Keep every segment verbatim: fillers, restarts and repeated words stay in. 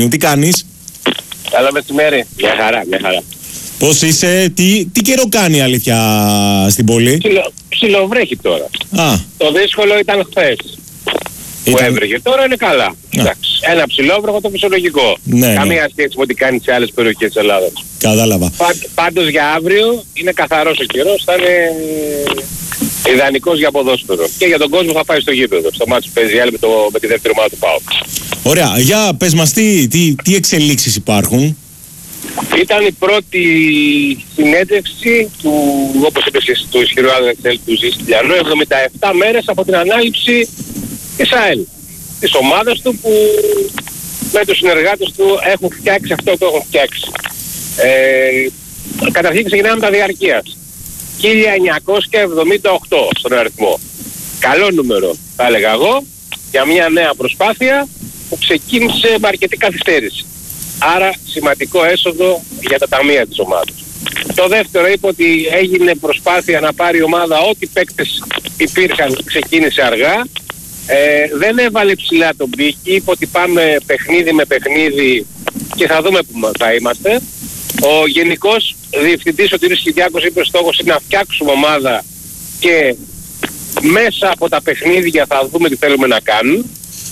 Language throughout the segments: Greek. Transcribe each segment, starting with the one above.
τι κάνεις? Καλό μεσημέρι. Μια χαρά, μια χαρά. Πώς είσαι, τι, τι καιρό κάνει η αλήθεια στην πόλη? Ψιλο, ψιλοβρέχει τώρα. Α. Το δύσκολο ήταν χθες. Που Ήταν... έβρεχε, τώρα είναι καλά. Εντάξει, ένα ψιλόβροχο το φυσιολογικό. Ναι, Καμία ναι. σχέση με ό,τι κάνει σε άλλες περιοχές της Ελλάδας. Κατάλαβα. Πα, πάντως για αύριο είναι καθαρός ο καιρός, θα είναι ιδανικός για ποδόσφαιρο. Και για τον κόσμο θα πάει στο γήπεδο. Στο μάτι που παίζει η άλλη με, το, με τη δεύτερη ομάδα του ΠΑΟΚ. Ωραία, για πες μας τι, τι, τι εξελίξεις υπάρχουν. Ήταν η πρώτη συνέντευξη του, όπως είπες και του ισχυρού άδελφου του Ζήστηλιανού, εβδομήντα επτά μέρες από την ανάληψη της ΑΕΛ, της ομάδας του που με τους συνεργάτες του έχουν φτιάξει αυτό που έχουν φτιάξει. Ε, καταρχήν ξεκινάμε με τα διαρκείας. χίλια εννιακόσια εβδομήντα οκτώ στον αριθμό. Καλό νούμερο θα έλεγα εγώ για μια νέα προσπάθεια που ξεκίνησε με αρκετή καθυστέρηση. Άρα σημαντικό έσοδο για τα ταμεία της ομάδας. Το δεύτερο, είπε ότι έγινε προσπάθεια να πάρει η ομάδα ό,τι παίκτες υπήρχαν, ξεκίνησε αργά. Ε, δεν έβαλε ψηλά τον πύχη, είπε ότι πάμε παιχνίδι με παιχνίδι και θα δούμε που θα είμαστε. Ο Γενικός Διευθυντής ο κ. Κυριάκος είπε στόχος είναι να φτιάξουμε ομάδα και μέσα από τα παιχνίδια θα δούμε τι θέλουμε να κάνουν.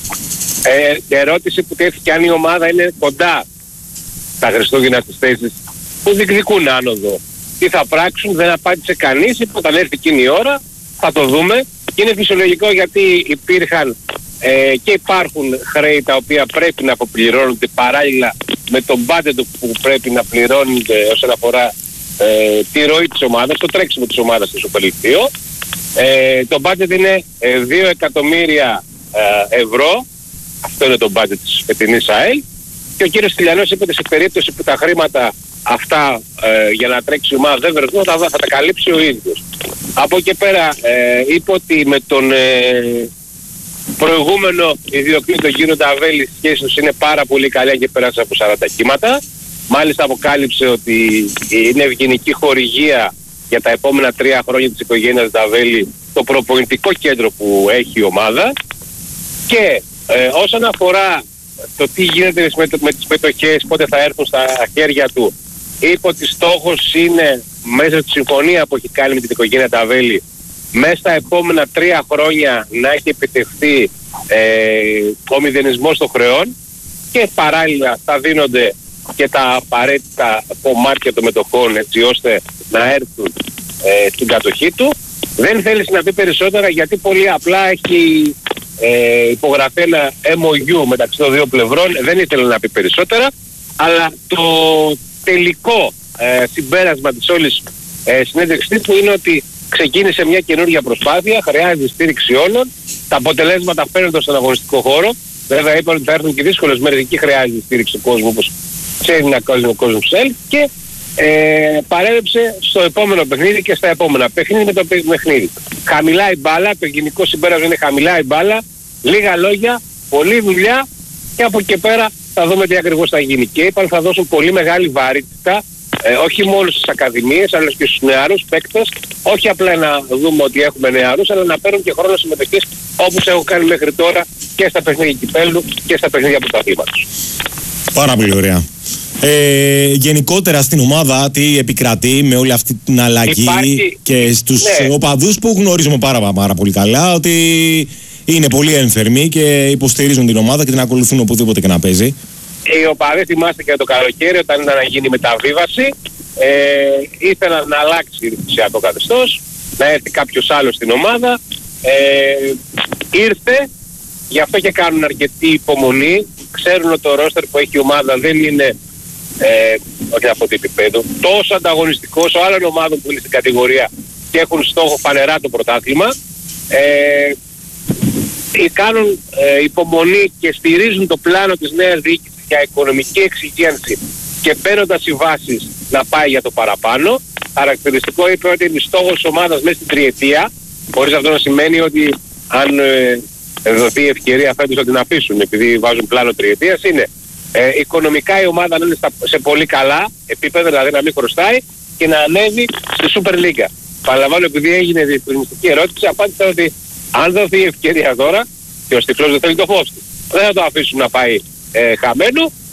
Ε, ερώτηση που τέθηκε αν η ομάδα είναι κοντά τα Χριστούγεννα στις θέσεις που διεκδικούν άνοδο. Τι θα πράξουν, δεν απάντησε κανείς, είπε όταν έρθει εκείνη η ώρα θα το δούμε. Και είναι φυσιολογικό γιατί υπήρχαν ε, και υπάρχουν χρέη τα οποία πρέπει να αποπληρώνονται παράλληλα με τον budget που πρέπει να πληρώνονται όσον αφορά ε, τη ροή της ομάδας, το τρέξιμο της ομάδας στο Super League δύο. Ε, το budget είναι ε, δύο εκατομμύρια ε, ευρώ, αυτό είναι το budget της φετινής ΑΕΛ. Και ο κύριος Στυλιανός είπε ότι σε περίπτωση που τα χρήματα αυτά ε, για να τρέξει η ομάδα δεν βρεθούν θα, θα τα καλύψει ο ίδιος. Από εκεί πέρα ε, είπε ότι με τον ε, προηγούμενο ιδιοκτήτη τον κύριο Νταβέλη οι σχέσεις τους είναι πάρα πολύ καλή και πέρασε από σαράντα κύματα. Μάλιστα αποκάλυψε ότι είναι ευγενική χορηγία για τα επόμενα τρία χρόνια της οικογένειας Νταβέλη το προπονητικό κέντρο που έχει η ομάδα. Και ε, όσον αφορά το τι γίνεται με, με τις μετοχές, πότε θα έρθουν στα χέρια του, είπε ότι στόχος είναι μέσα στη συμφωνία που έχει κάνει με την οικογένεια Νταβέλη μέσα στα επόμενα τρία χρόνια να έχει επιτευχθεί ε, ο μηδενισμός των χρεών και παράλληλα θα δίνονται και τα απαραίτητα κομμάτια των μετοχών έτσι ώστε να έρθουν ε, στην κατοχή του. Δεν θέλει να πει περισσότερα γιατί πολύ απλά έχει ε, υπογραφεί ένα εμ ο γιου μεταξύ των δύο πλευρών, δεν ήθελε να πει περισσότερα, αλλά το τελικό ε, συμπέρασμα της όλης ε, συνέντευξης που είναι ότι ξεκίνησε μια καινούργια προσπάθεια, χρειάζεται στήριξη όλων, τα αποτελέσματα φαίνονται στον αγωνιστικό χώρο. Βέβαια είπαν ότι θα έρθουν και δύσκολες μέρες, εκεί χρειάζεται στήριξη του κόσμου όπως ξέρει να κάνει ο κόσμος της ΕΛ και ε, παρέλεψε στο επόμενο παιχνίδι και στα επόμενα παιχνίδι με το παιχνίδι. Χαμηλά η μπάλα, το γενικό συμπέρασμα είναι χαμηλά η μπάλα, λίγα λόγια, πολλή δουλειά και από εκεί πέρα θα δούμε τι ακριβώς θα γίνει. Και είπαν θα δώσουν πολύ μεγάλη βαρύτητα ε, όχι μόνο στις ακαδημίες αλλά και στους νεαρούς παίκτες, όχι απλά να δούμε ότι έχουμε νεαρούς αλλά να παίρνουν και χρόνο συμμετοχής όπως έχουν κάνει μέχρι τώρα και στα παιχνίδια κυπέλλου και στα παιχνίδια πρωταθλήματος. Πάρα πολύ ωραία. Ε, γενικότερα στην ομάδα τι επικρατεί με όλη αυτή την αλλαγή? Υπάρχει... και στους ναι. οπαδούς που γνωρίζουμε πάρα, πάρα πολύ καλά ότι είναι πολύ ένθερμοι και υποστηρίζουν την ομάδα και την ακολουθούν οπουδήποτε και να παίζει. Οι οπαδοί, θυμάστε και το καλοκαίρι όταν ήταν να γίνει μεταβίβαση, ε, ήθελαν να αλλάξει η ρυθμισιακό καθεστώς, να έρθει κάποιος άλλος στην ομάδα, ε, ήρθε, γι' αυτό και κάνουν αρκετή υπομονή, ξέρουν ότι το ρόστερ που έχει η ομάδα δεν είναι ε, όχι από το επίπεδο τόσο ανταγωνιστικό όσο άλλων ομάδων που είναι στην κατηγορία και έχουν στόχο φανερά το πρωτάθλημα. Ε, κάνουν ε, υπομονή και στηρίζουν το πλάνο της νέας διοίκησης για οικονομική εξυγίανση και παίρνοντας οι βάσεις να πάει για το παραπάνω. Χαρακτηριστικό είπε ότι είναι στόχος της ομάδας μέσα στην τριετία, χωρίς αυτό να σημαίνει ότι αν ε, δοθεί η ευκαιρία φέτος να την αφήσουν επειδή βάζουν πλάνο τριετίας, είναι ε, οικονομικά η ομάδα να είναι στα, σε πολύ καλά επίπεδα, δηλαδή να μην χρωστάει και να ανέβει στη Super League. Παραλαμβάνω, επειδή έγινε διευκρινιστική ερώτηση, απάντησα ότι αν δοθεί η ευκαιρία τώρα και ο Στυφλός δεν θέλει το φως του, δεν θα το αφήσουν να πάει ε, χαμένο